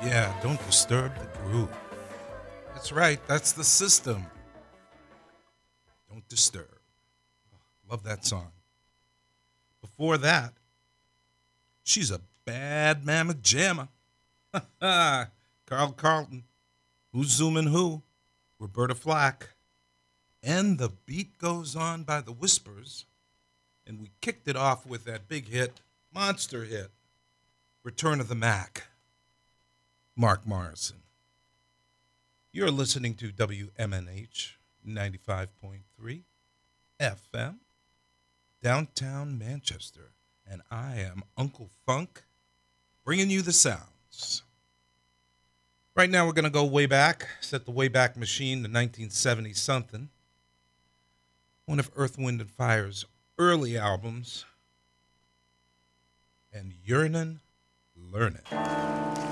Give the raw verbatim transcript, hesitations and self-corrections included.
Yeah, don't disturb the groove. That's right, that's the system. Don't disturb. Love that song. Before that, she's a bad mammoth jammer. Carl Carlton. Who's zooming who? Roberta Flack. And the beat goes on by the Whispers. And we kicked it off with that big hit, monster hit, Return of the Mac, Mark Morrison. You're listening to W M N H ninety-five point three F M, downtown Manchester. And I am Uncle Funk, bringing you the sounds. Right now we're going to go way back, set the Wayback Machine to nineteen seventy something. One of Earth, Wind and Fire's early albums, and Yearnin' Learnin'.